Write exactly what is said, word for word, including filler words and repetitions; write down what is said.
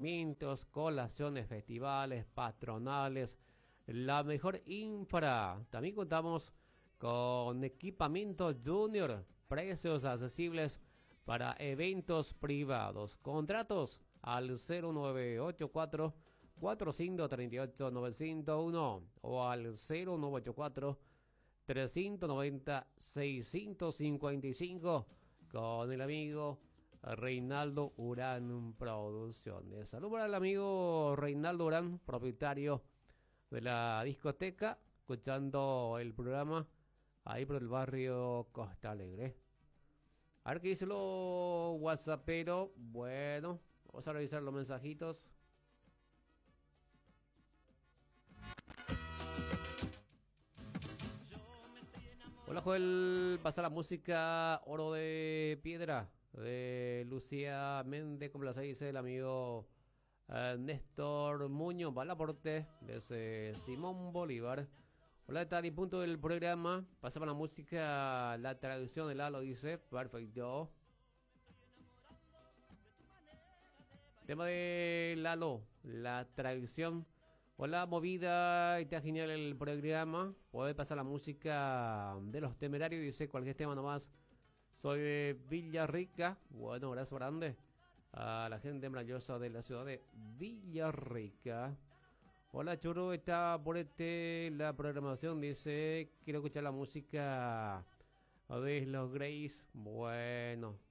casamientos, colaciones, festivales, patronales, la mejor infra. También contamos con equipamiento junior, precios accesibles para eventos privados. Contratos al cero nueve ocho cuatro, cuatro cinco tres ocho, nueve cero uno o al cero nueve ocho cuatro, tres nueve cero, seis cinco cinco con el amigo Reinaldo Urán Producciones. Saludos para el amigo Reinaldo Urán, propietario de la discoteca, escuchando el programa ahí por el barrio Costa Alegre. A ver qué dice lo whatsappero. Bueno, vamos a revisar los mensajitos. Hola Joel, pasa la música Oro de Piedra de Lucía Méndez, como se dice el amigo uh, Néstor Muñoz, va al aporte desde Simón Bolívar. Hola, está y punto del programa. Pasaba la música, la traducción de Lalo dice, perfecto. Tema de Lalo, la traducción. Hola, movida, está genial el programa. Puede pasar la música de Los Temerarios, dice cualquier tema nomás. Soy de Villarrica. Bueno, abrazo grande a la gente maravillosa de la ciudad de Villarrica. Hola, Churro, está por este la programación, dice, quiero escuchar la música de los Grays. Bueno,